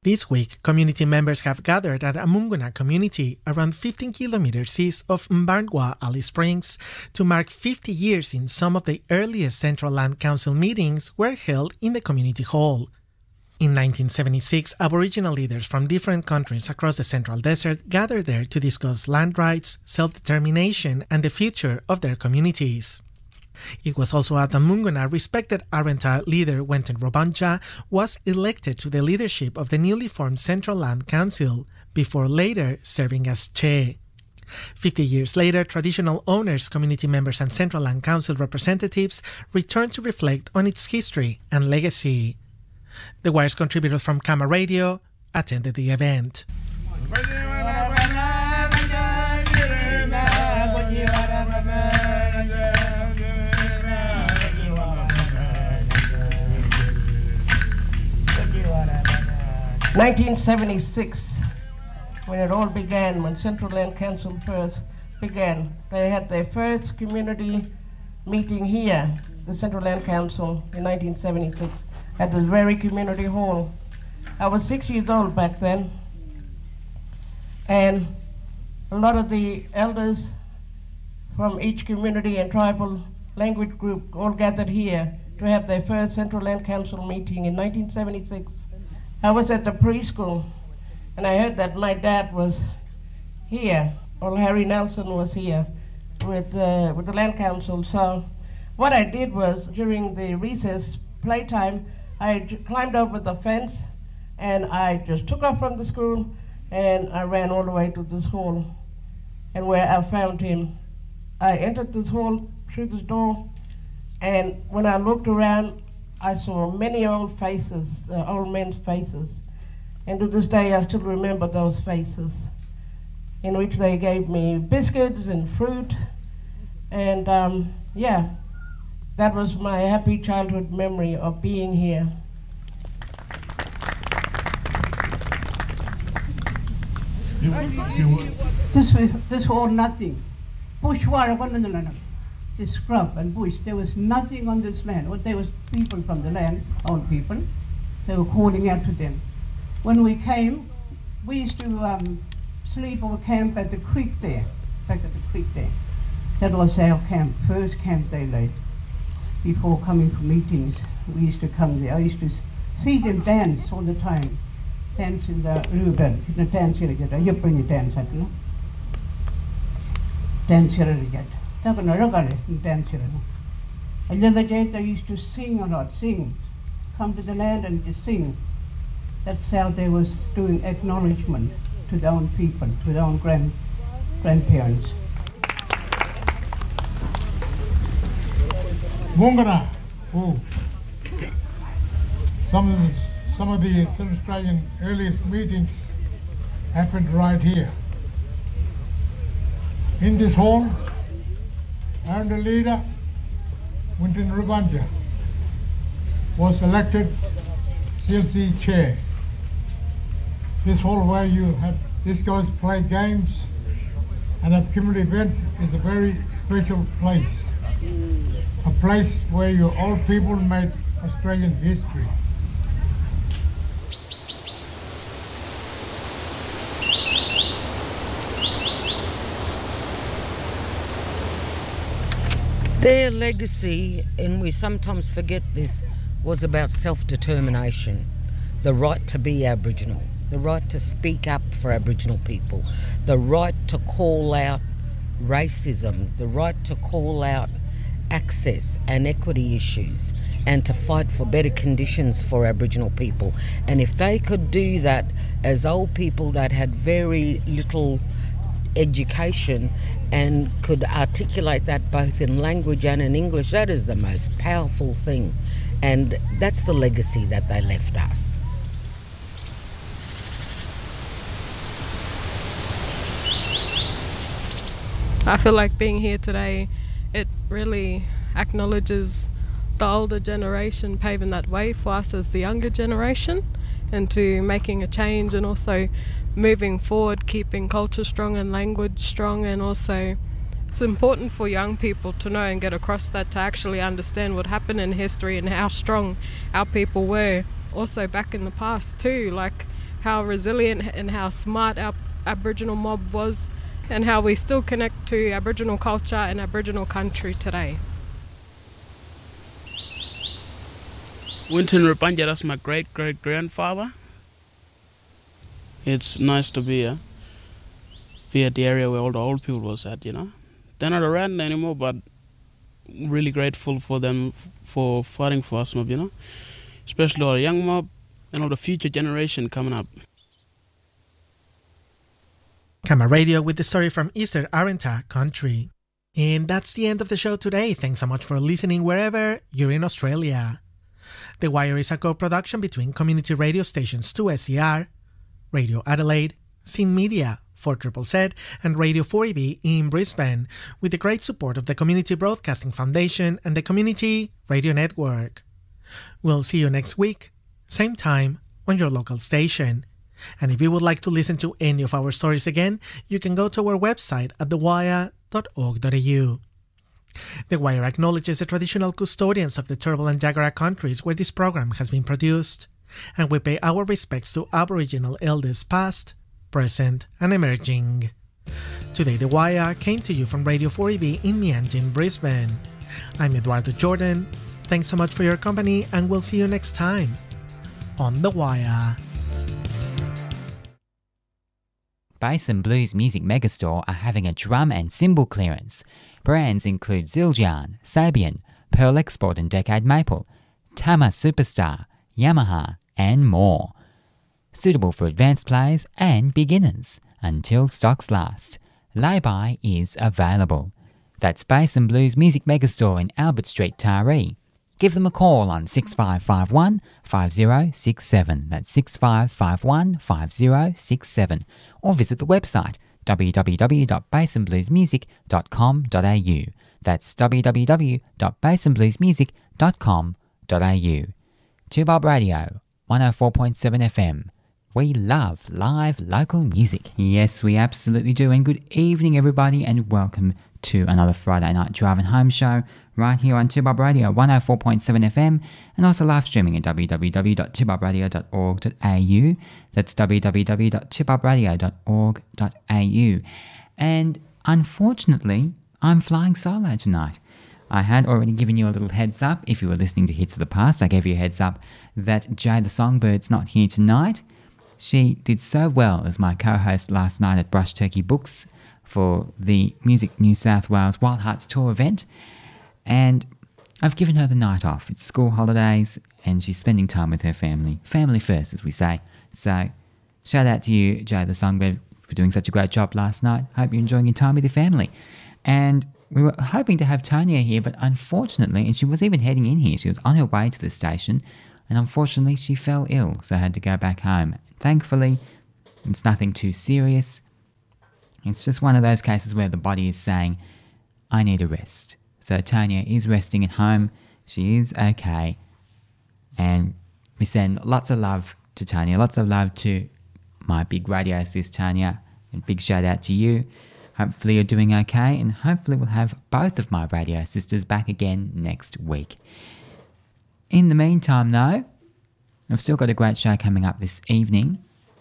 This week, community members have gathered at Amunguna community around 15 kilometers east of Mbarngwa, Alice Springs, to mark 50 years since some of the earliest Central Land Council meetings were held in the community hall. In 1976, Aboriginal leaders from different countries across the Central Desert gathered there to discuss land rights, self-determination, and the future of their communities. It was also at Amunguna respected Arrernte leader Wenten Wobanja was elected to the leadership of the newly formed Central Land Council, before later serving as chair. 50 years later, traditional owners, community members, and Central Land Council representatives returned to reflect on its history and legacy. The Wire's contributors from Kama Radio attended the event. 1976, when it all began, when Central Land Council first began, they had their first community meeting here, the Central Land Council, in 1976, at this very community hall. I was 6 years old back then, and a lot of the elders from each community and tribal language group all gathered here to have their first Central Land Council meeting in 1976. I was at the preschool, and I heard that my dad was here, or Harry Nelson was here with the Land Council. So what I did was, during the recess playtime, I climbed over the fence, and I just took off from the school, and I ran all the way to this hall. And where I found him, I entered this hall through this door, and when I looked around, I saw many old faces, old men's faces. And to this day, I still remember those faces, in which they gave me biscuits and fruit. And yeah, that was my happy childhood memory of being here. This whole nothing. Bushwara, the scrub and bush. There was nothing on this land. Well, there was people from the land, old people. They were calling out to them. When we came, we used to sleep or camp at the creek there, back at the creek there. That was our camp, first camp they laid. Before coming for meetings, we used to come there. I used to see them dance all the time. Dance in the river, the dance here again. You bring your dance, I know. Dance here again. Dance here. Another day they used to sing a lot, sing. Come to the land and just sing. That's how they was doing acknowledgement to their own people, to their own grandparents. Mungana, some of the South Australian earliest meetings happened right here. In this hall, and the leader, Wenten Wobanja, was elected CLC chair. This hall where you have discos, play games, and have community events is a very special place. A place where your old people made Australian history. Their legacy, and we sometimes forget this, was about self-determination, the right to be Aboriginal, the right to speak up for Aboriginal people, the right to call out racism, the right to call out access and equity issues, and to fight for better conditions for Aboriginal people. And if they could do that as old people that had very little education and could articulate that both in language and in English, that is the most powerful thing. And that's the legacy that they left us. I feel like being here today, it really acknowledges the older generation paving that way for us as the younger generation into making a change, and also moving forward, keeping culture strong and language strong. And also it's important for young people to know and get across that, to actually understand what happened in history and how strong our people were also back in the past too, like how resilient and how smart our Aboriginal mob was, and how we still connect to Aboriginal culture and Aboriginal country today. Winton Rupanja, that's my great-great-grandfather. It's nice to be at the area where all the old people was at, you know. They're not around anymore, but really grateful for them for fighting for us, mob, you know. Especially our young mob and all the future generation coming up. Kama Radio with the story from Eastern Arrernte country. And that's the end of the show today. Thanks so much for listening wherever you're in Australia. The Wire is a co-production between community radio stations 2SER, Radio Adelaide, Sin Media, 4ZZZ, and Radio 4EB in Brisbane, with the great support of the Community Broadcasting Foundation and the Community Radio Network. We'll see you next week, same time, on your local station. And if you would like to listen to any of our stories again, you can go to our website at thewire.org.au. The Wire acknowledges the traditional custodians of the Turrbal and Jagera countries where this program has been produced, and we pay our respects to Aboriginal elders past, present, and emerging. Today The Wire came to you from Radio 4EB in Meanjin, Brisbane. I'm Eduardo Jordan. Thanks so much for your company, and we'll see you next time on The Wire. Bass and Blues Music Megastore are having a drum and cymbal clearance. Brands include Zildjian, Sabian, Pearl Export and Decade Maple, Tama Superstar, Yamaha, and more. Suitable for advanced players and beginners until stocks last. Lay-by is available. That's Bass and Blues Music Megastore in Albert Street, Taree. Give them a call on 6551 5067. That's 6551 5067. Or visit the website www.bassandbluesmusic.com.au. That's www.bassandbluesmusic.com.au. 2Bob Radio, 104.7 FM. We love live local music. Yes, we absolutely do. And good evening, everybody, and welcome to another Friday night driving home show right here on 2Bob Radio, 104.7 FM, and also live streaming at www.2bobradio.org.au. That's www.2bobradio.org.au. And unfortunately, I'm flying solo tonight. I had already given you a little heads up. If you were listening to Hits of the Past, I gave you a heads up that Jay the Songbird's not here tonight. She did so well as my co-host last night at Brush Turkey Books for the Music New South Wales Wild Hearts Tour event, and I've given her the night off. It's school holidays and she's spending time with her family. Family first, as we say. So shout out to you, Jay the Songbird, for doing such a great job last night. Hope you're enjoying your time with your family. And we were hoping to have Tonya here, but unfortunately, and she was even heading in here, she was on her way to the station, and unfortunately she fell ill, so had to go back home. Thankfully, it's nothing too serious. It's just one of those cases where the body is saying, I need a rest. So Tonya is resting at home. She is okay. And we send lots of love to Tonya, lots of love to my big radio sis Tonya, and big shout out to you. Hopefully you're doing okay, and hopefully we'll have both of my radio sisters back again next week. In the meantime though, I've still got a great show coming up this evening.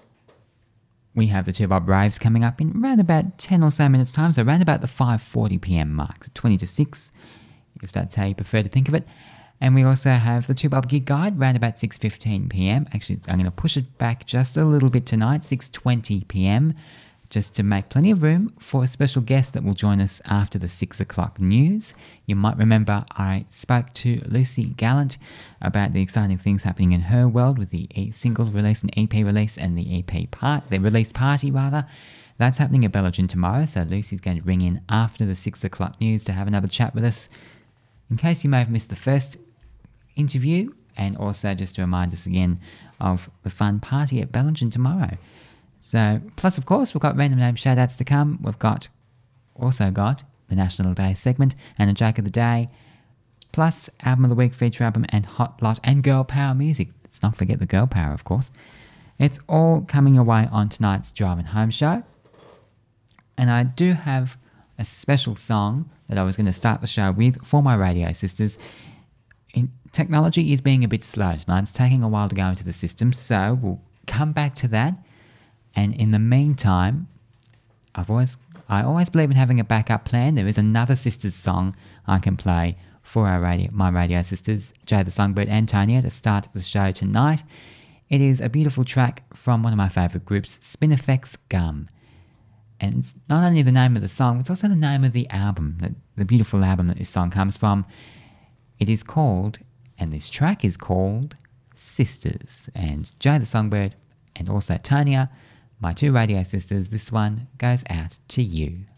We have the 2Bob Raves coming up in around about 10 or so minutes time, so around about the 5:40pm mark, so 20 to 6, if that's how you prefer to think of it. And we also have the 2Bob Gig Guide around about 6:15pm. Actually, I'm going to push it back just a little bit tonight, 6:20pm, just to make plenty of room for a special guest that will join us after the 6 o'clock news. You might remember I spoke to Lucy Gallant about the exciting things happening in her world with the single release and EP release and the the release party rather. That's happening at Bellingen tomorrow, so Lucy's going to ring in after the 6 o'clock news to have another chat with us. In case you may have missed the first interview, and also just to remind us again of the fun party at Bellingen tomorrow. So, plus of course, we've got random name shout-outs to come. We've also got the National Day segment and a joke of the day, plus album of the week, feature album, and hot lot, and girl power music. Let's not forget the girl power, of course. It's all coming away on tonight's Driving Home show. And I do have a special song that I was going to start the show with for my radio sisters. Technology is being a bit slow tonight. It's taking a while to go into the system, so we'll come back to that. And in the meantime, I always believe in having a backup plan. There is another Sisters song I can play for my radio sisters, Jay the Songbird and Tanya, to start the show tonight. It is a beautiful track from one of my favourite groups, Spinifex Gum. And it's not only the name of the song, it's also the name of the album, the beautiful album that this song comes from. It is called, and this track is called, Sisters. And Jay the Songbird and also Tanya, my two radio sisters, this one goes out to you.